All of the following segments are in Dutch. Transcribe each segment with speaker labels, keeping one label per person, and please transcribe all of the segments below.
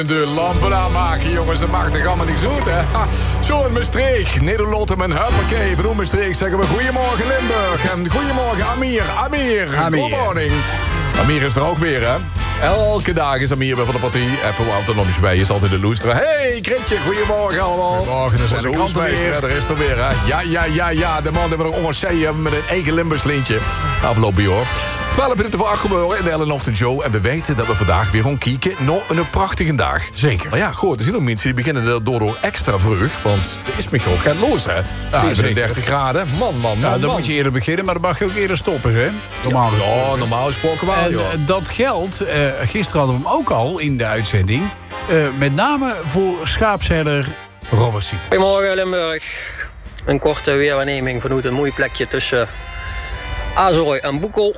Speaker 1: De lampen aanmaken, jongens, dat maakt toch allemaal niet goed, hè? Zo in Maastricht, Nederlotem en huppakee. Vanuit Maastricht zeggen we goedemorgen Limburg. En goedemorgen Amir. Good morning. Amir is er ook weer, hè? Elke dag is Amir weer van de partij. Even wat er nog niet bij is, altijd de loester. Hey, Kritje, goedemorgen allemaal.
Speaker 2: Goedemorgen, daar zijn de kranten weer.
Speaker 1: Daar is er weer, hè? Ja, de man hebben we een ongezeien met een eigen Limburgs lintje. Afgelopen hoor. 12 minuten voor 8 gebeuren in de hele ochtendshow. En we weten dat we vandaag weer gaan kijken naar een prachtige dag.
Speaker 2: Zeker.
Speaker 1: Maar ja, goed, er zijn ook mensen die beginnen door extra vroeg. Want er is Michiel gaat los, hè? 37 graden. Man.
Speaker 2: Dan moet je eerder beginnen, maar dan mag je ook eerder stoppen, hè? Normaal gesproken.
Speaker 1: Ja, normaal gesproken wel,
Speaker 2: en
Speaker 1: joh.
Speaker 2: dat geldt, gisteren hadden we hem ook al in de uitzending. Met name voor schaapsherder Robert Siepels.
Speaker 3: Goedemorgen Limburg. Een korte weerwaarneming vanuit een mooi plekje tussen Azerooi en Boekel.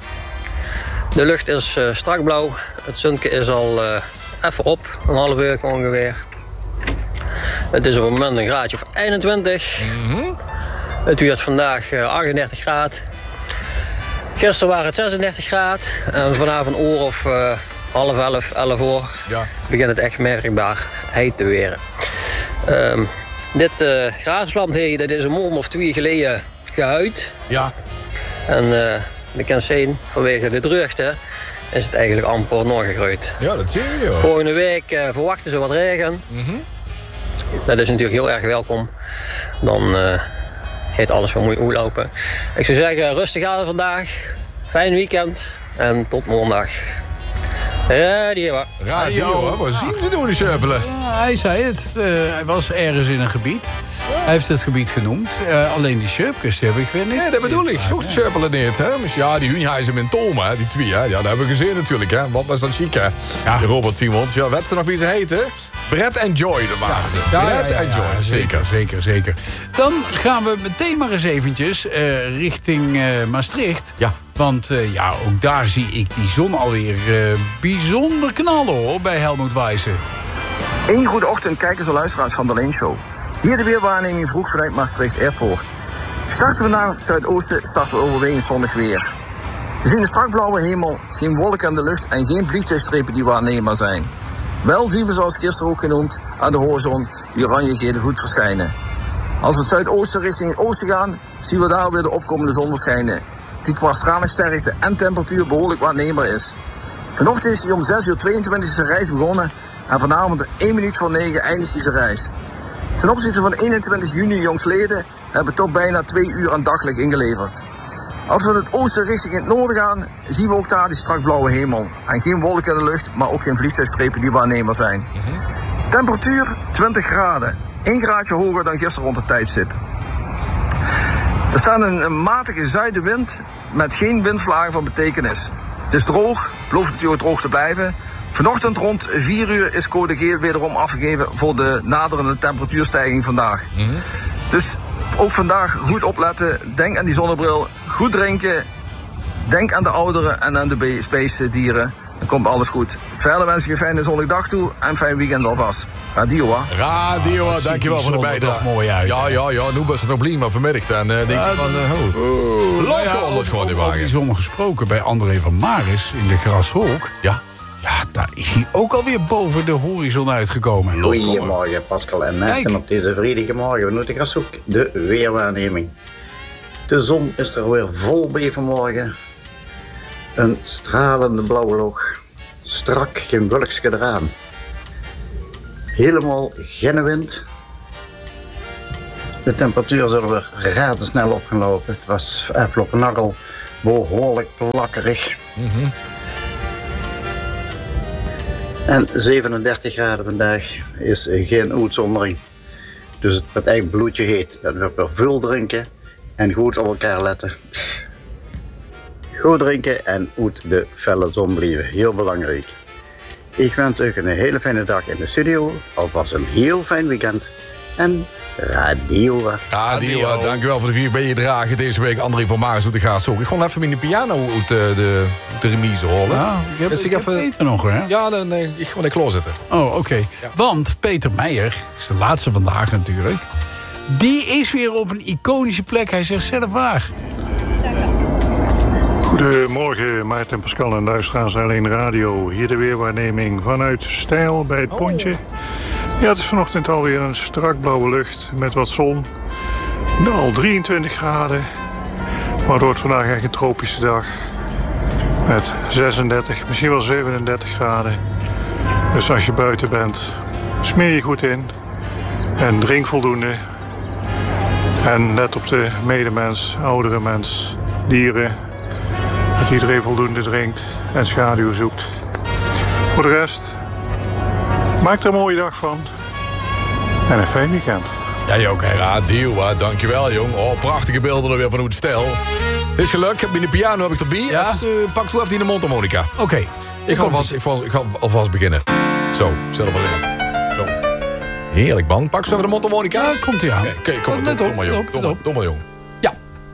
Speaker 3: De lucht is strak blauw. Het zonnetje is al even op, een half uur ongeveer. Het is op het moment een graadje of 21. Het duurt vandaag 38 graden. Gisteren waren het 36 graden. En vanavond een uur of half 11 uur begint het echt merkbaar heet te weren. Dit graasland dat is een maand of 2 geleden gehuid.
Speaker 1: Ja.
Speaker 3: En je kan zien, vanwege de drukte is het eigenlijk amper doorgegroeid.
Speaker 1: Ja, dat zie je, joh.
Speaker 3: Volgende week verwachten ze wat regen. Dat is natuurlijk heel erg welkom. Dan gaat alles weer mooi lopen. Ik zou zeggen, rustig aan vandaag. Fijn weekend. En tot maandag. Radio,
Speaker 1: wat zien ze doen, die Sjöpelen?
Speaker 2: Hij zei het. Hij was ergens in een gebied. Hij heeft het gebied genoemd. Alleen die Sjöpkes heb ik weer niet.
Speaker 1: Nee, dat bedoel ik. Zo Sjöpelen niet, hè? Dus ja, die Hunhuizen en Toma, hè? Die twee, hè? Ja, dat hebben we gezien natuurlijk, hè? Wat was dat chic, hè? Ja. Die Robert Simons. Ja, weet ze nog wie ze heten? Brett en Joy, dat waren ze. Brett en Joy,
Speaker 2: zeker. Dan gaan we meteen maar eens eventjes richting Maastricht.
Speaker 1: Ja.
Speaker 2: Want ook daar zie ik die zon alweer bijzonder knallen, hoor, bij Helmut Wijssen.
Speaker 4: Een goede ochtend, kijkers en luisteraars van de Leen Show. Hier de weerwaarneming vroeg vanuit Maastricht Airport. Starten we naar het zuidoosten, starten we overwegend zonnig weer. We zien een strak blauwe hemel, geen wolken aan de lucht en geen vliegtuigstrepen die waarneembaar zijn. Wel zien we, zoals gisteren ook genoemd, aan de horizon die oranje-gele gloed verschijnen. Als we het zuidoosten richting het oosten gaan, zien we daar weer de opkomende zon verschijnen, die qua stralingssterkte en temperatuur behoorlijk waarneembaar is. Vanochtend is hij om 6:22 zijn reis begonnen en vanavond 1 minuut voor 9 eindigt hij zijn reis. Ten opzichte van 21 juni jongsleden hebben we toch bijna 2 uur aan daglicht ingeleverd. Als we naar het oosten richting het noorden gaan, zien we ook daar die strak blauwe hemel. En geen wolken in de lucht, maar ook geen vliegtuigstrepen die waarneembaar zijn. Temperatuur 20 graden. 1 graadje hoger dan gisteren rond het tijdstip. Er staat een matige zuidenwind met geen windvlagen van betekenis. Het is droog, belooft natuurlijk droog te blijven. Vanochtend rond 4 uur is code geel wederom afgegeven voor de naderende temperatuurstijging vandaag. Dus ook vandaag goed opletten, denk aan die zonnebril, goed drinken, denk aan de ouderen en aan de beestdieren. Dan komt alles goed. Verder wens ik je een fijne zonnige dag toe en een fijn weekend alvast. Radio, hè.
Speaker 1: Radio, dankjewel voor de bijdrage.
Speaker 2: Mooi uit.
Speaker 1: Ja, nu was het nog bliem, maar vanmiddag dan denk je van... los gewoon die
Speaker 2: over
Speaker 1: wagen.
Speaker 2: die zon gesproken bij André van Maris in de Grasholk.
Speaker 1: Ja.
Speaker 2: Ja, daar is hij ook alweer boven de horizon uitgekomen.
Speaker 5: Goedemorgen Pascal en Maarten op deze vredige morgen. We moeten Grasholk de weerwaarneming. De zon is er weer vol bij vanmorgen. Een stralende blauwe log. Strak, geen wolkje eraan. Helemaal geen wind. De temperatuur is er weer razendsnel opgelopen. Het was afgelopen nacht al behoorlijk plakkerig. En 37 graden vandaag is geen uitzondering. Dus het wordt echt bloedje heet. Dat we weer veel drinken en goed op elkaar letten. Goed drinken en uit de felle zon blijven. Heel belangrijk. Ik wens u een hele fijne dag in de studio. Alvast een heel fijn weekend. En radio.
Speaker 1: Radio, dankjewel voor de 4 bijdrage deze week. André van Maris doet de Grasholk. Ik ga even in de piano uit de remise horen.
Speaker 2: Ja, ik heb Peter nog, hè?
Speaker 1: Ja, dan ik ga de klaar zitten.
Speaker 2: Oh, oké. Ja. Want Peter Meijer, is de laatste vandaag natuurlijk, die is weer op een iconische plek. Hij zegt zelf waar.
Speaker 6: Goedemorgen, Maarten, Pascal en luisteraars Alleen Radio. Hier de weerwaarneming vanuit Stijl bij het Pontje. Ja, het is vanochtend alweer een strak blauwe lucht met wat zon. Al 23 graden. Maar het wordt vandaag echt een tropische dag. Met 36, misschien wel 37 graden. Dus als je buiten bent, smeer je goed in. En drink voldoende. En let op de medemens, oudere mens, dieren. Dat iedereen voldoende drinkt en schaduw zoekt. Voor de rest, maak er een mooie dag van. En een fijn weekend.
Speaker 1: Jij ook, hè? Ja, deal, dankjewel, jong. Oh, prachtige beelden er weer van hoe het stel. Het is geluk, bij de piano heb ik erbij.
Speaker 2: Ja?
Speaker 1: Pak toe even die de mondharmonica.
Speaker 2: Oké.
Speaker 1: Ik ga alvast beginnen. Zo, stel er wel in. Zo. Heerlijk, man. Pak zo even de mondharmonica.
Speaker 2: Ja, komt ie aan.
Speaker 1: Oké, kom maar, jong. Doe maar, jong.